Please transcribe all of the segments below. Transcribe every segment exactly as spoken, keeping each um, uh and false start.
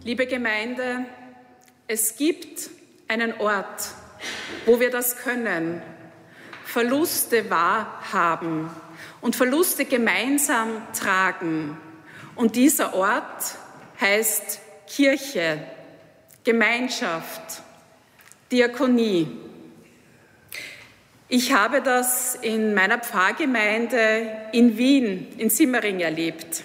Liebe Gemeinde, es gibt einen Ort, wo wir das können, Verluste wahrhaben und Verluste gemeinsam tragen. Und dieser Ort heißt Kirche, Gemeinschaft, Diakonie. Ich habe das in meiner Pfarrgemeinde in Wien, in Simmering, erlebt.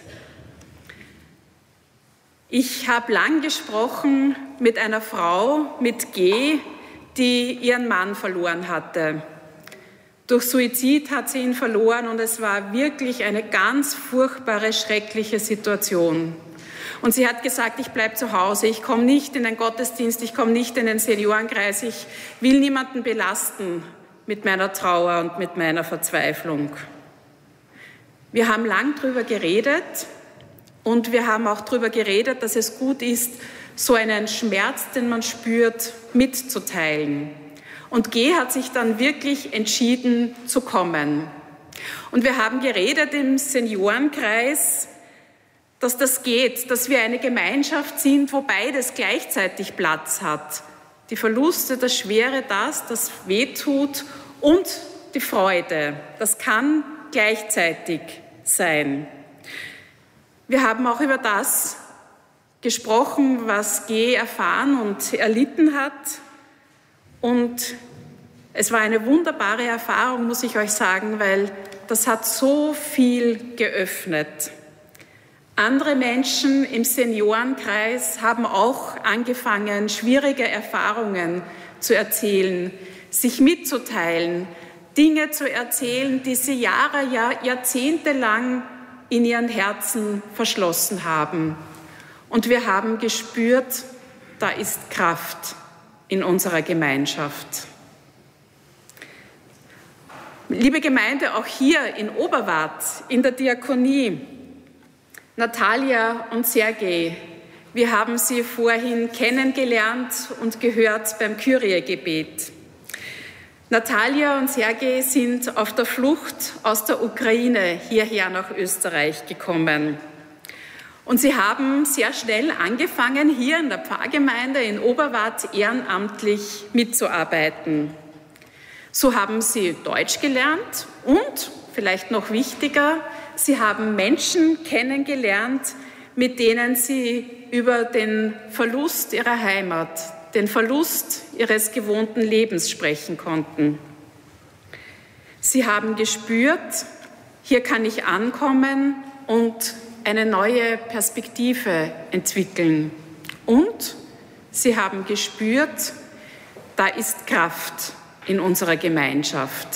Ich habe lang gesprochen mit einer Frau mit G, die ihren Mann verloren hatte. Durch Suizid hat sie ihn verloren und es war wirklich eine ganz furchtbare, schreckliche Situation. Und sie hat gesagt, ich bleibe zu Hause, ich komme nicht in den Gottesdienst, ich komme nicht in den Seniorenkreis, ich will niemanden belasten mit meiner Trauer und mit meiner Verzweiflung. Wir haben lang darüber geredet und wir haben auch darüber geredet, dass es gut ist, so einen Schmerz, den man spürt, mitzuteilen. Und G hat sich dann wirklich entschieden zu kommen. Und wir haben geredet im Seniorenkreis, dass das geht, dass wir eine Gemeinschaft sind, wo beides gleichzeitig Platz hat. Die Verluste, das Schwere, das, das wehtut und die Freude. Das kann gleichzeitig sein. Wir haben auch über das gesprochen, was G erfahren und erlitten hat. Und es war eine wunderbare Erfahrung, muss ich euch sagen, weil das hat so viel geöffnet. Andere Menschen im Seniorenkreis haben auch angefangen, schwierige Erfahrungen zu erzählen, sich mitzuteilen, Dinge zu erzählen, die sie Jahre, Jahr, Jahrzehnte lang in ihren Herzen verschlossen haben. Und wir haben gespürt, da ist Kraft in unserer Gemeinschaft. Liebe Gemeinde, auch hier in Oberwart, in der Diakonie, Natalia und Sergej, wir haben sie vorhin kennengelernt und gehört beim Kyrie-Gebet. Natalia und Sergej sind auf der Flucht aus der Ukraine hierher nach Österreich gekommen. Und sie haben sehr schnell angefangen, hier in der Pfarrgemeinde in Oberwart ehrenamtlich mitzuarbeiten. So haben sie Deutsch gelernt und, vielleicht noch wichtiger, sie haben Menschen kennengelernt, mit denen sie über den Verlust ihrer Heimat, den Verlust ihres gewohnten Lebens sprechen konnten. Sie haben gespürt, hier kann ich ankommen und eine neue Perspektive entwickeln. Und sie haben gespürt, da ist Kraft in unserer Gemeinschaft.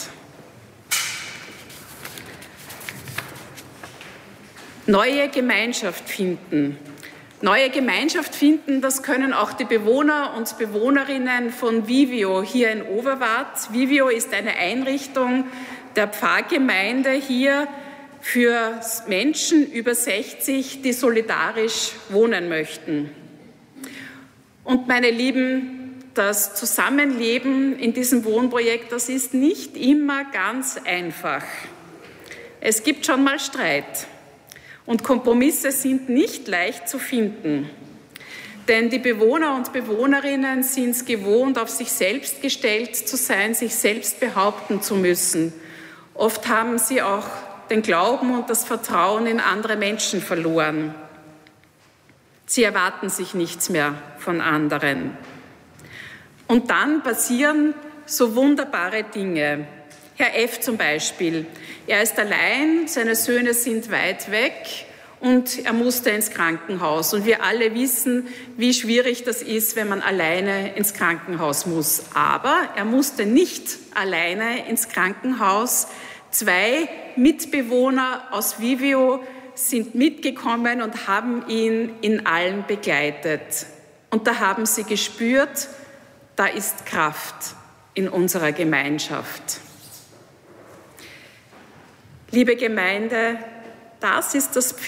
Neue Gemeinschaft finden. Neue Gemeinschaft finden, das können auch die Bewohner und Bewohnerinnen von Vivio hier in Oberwart. Vivio ist eine Einrichtung der Pfarrgemeinde hier für Menschen über sechzig, die solidarisch wohnen möchten. Und meine Lieben, das Zusammenleben in diesem Wohnprojekt, das ist nicht immer ganz einfach. Es gibt schon mal Streit. Und Kompromisse sind nicht leicht zu finden, denn die Bewohner und Bewohnerinnen sind es gewohnt, auf sich selbst gestellt zu sein, sich selbst behaupten zu müssen. Oft haben sie auch den Glauben und das Vertrauen in andere Menschen verloren. Sie erwarten sich nichts mehr von anderen. Und dann passieren so wunderbare Dinge. Herr F. zum Beispiel, er ist allein, seine Söhne sind weit weg und er musste ins Krankenhaus. Und wir alle wissen, wie schwierig das ist, wenn man alleine ins Krankenhaus muss. Aber er musste nicht alleine ins Krankenhaus. Zwei Mitbewohner aus Vivio sind mitgekommen und haben ihn in allem begleitet. Und da haben sie gespürt, da ist Kraft in unserer Gemeinschaft. Liebe Gemeinde, das ist das